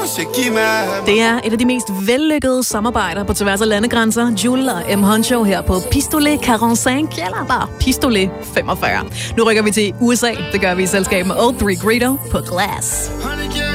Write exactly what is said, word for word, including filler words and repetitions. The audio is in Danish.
Det er et af de mest vellykkede samarbejder på tværs af landegrænser. Jul og M. Honcho her på Pistolet femogfyrre, eller bare Pistolet femogfyrre. Nu rykker vi til U S A. Det gør vi i selskab med Old Three Greedo på Glass.